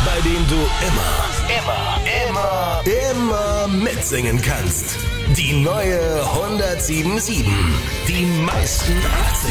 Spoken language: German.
bei dem du immer mitsingen kannst. Die neue 107.7. Die meisten 80er